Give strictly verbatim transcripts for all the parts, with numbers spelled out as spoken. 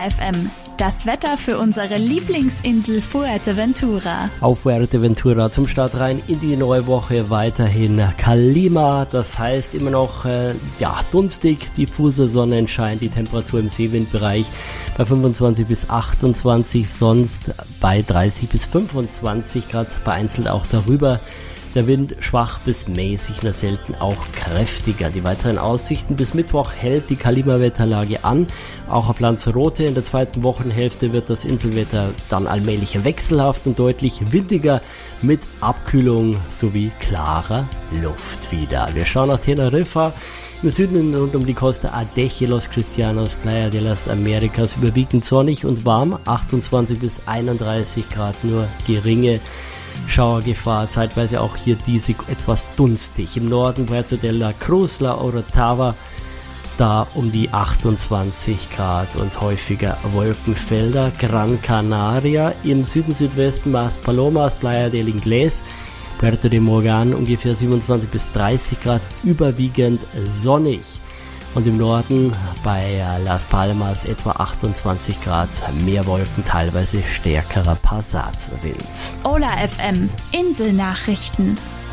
F M. Das Wetter für unsere Lieblingsinsel Fuerteventura. Auf Fuerteventura zum Start rein in die neue Woche weiterhin Kalima. Das heißt immer noch äh, ja, dunstig, diffuser Sonnenschein, die Temperatur im Seewindbereich bei fünfundzwanzig bis achtundzwanzig, sonst bei dreißig bis fünfundzwanzig Grad, vereinzelt auch darüber. Der Wind schwach bis mäßig, nur selten auch kräftiger. Die weiteren Aussichten: bis Mittwoch hält die Kalima-Wetterlage an. Auch auf Lanzarote in der zweiten Wochenhälfte wird das Inselwetter dann allmählich wechselhaft und deutlich windiger mit Abkühlung sowie klarer Luft wieder. Wir schauen nach Teneriffa. Im Süden rund um die Costa Adeje, Los Cristianos, Playa de las Americas überwiegend sonnig und warm. achtundzwanzig bis einunddreißig Grad, nur geringe Schauergefahr, zeitweise auch hier diese etwas dunstig. Im Norden Puerto de la Cruz, La Orotava, da um die achtundzwanzig Grad und häufiger Wolkenfelder. Gran Canaria, im Süden Südwesten Maspalomas, Playa del Inglés, Puerto de Morgan ungefähr siebenundzwanzig bis dreißig Grad, überwiegend sonnig. Und im Norden bei Las Palmas etwa achtundzwanzig Grad, mehr Wolken, teilweise stärkerer Passatswind. Ola F M, Inselnachrichten.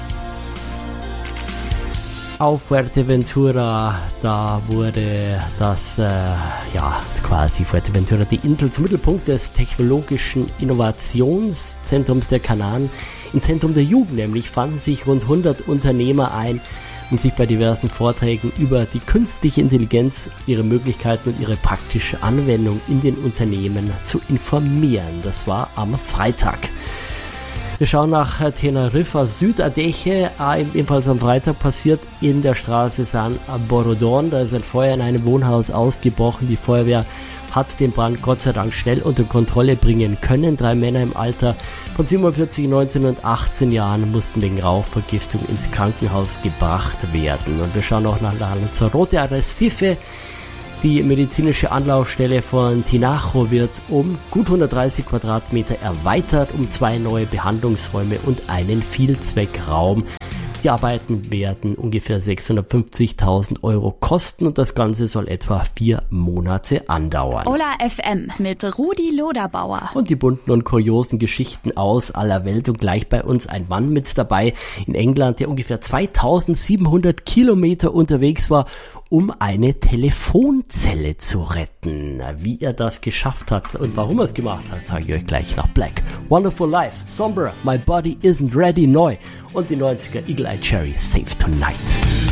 Auf Fuerteventura, da wurde das, äh, ja, quasi Fuerteventura, die Insel, zum Mittelpunkt des technologischen Innovationszentrums der Kanaren. Im Zentrum der Jugend nämlich fanden sich rund hundert Unternehmer ein, um sich bei diversen Vorträgen über die künstliche Intelligenz, ihre Möglichkeiten und ihre praktische Anwendung in den Unternehmen zu informieren. Das war am Freitag. Wir schauen nach Teneriffa, Südadeje, ebenfalls am Freitag passiert in der Straße San Borondón. Da ist ein Feuer in einem Wohnhaus ausgebrochen. Die Feuerwehr hat den Brand Gott sei Dank schnell unter Kontrolle bringen können. Drei Männer im Alter von siebenundvierzig, neunzehn und achtzehn Jahren mussten wegen Rauchvergiftung ins Krankenhaus gebracht werden. Und wir schauen auch nach Lanzarote, Arrecife. Die medizinische Anlaufstelle von Tinajo wird um gut hundertdreißig Quadratmeter erweitert, um zwei neue Behandlungsräume und einen Vielzweckraum. Die Arbeiten werden ungefähr sechshundertfünfzigtausend Euro kosten und das Ganze soll etwa vier Monate andauern. Ola F M mit Rudi Loderbauer. Und die bunten und kuriosen Geschichten aus aller Welt, und gleich bei uns ein Mann mit dabei in England, der ungefähr zweitausendsiebenhundert Kilometer unterwegs war, um eine Telefonzelle zu retten. Wie er das geschafft hat und warum er es gemacht hat, sage ich euch gleich nach Black. Wonderful Life, Somber, My Body Isn't Ready, neu. Und die neunziger Eagle Eye Cherry, Save Tonight.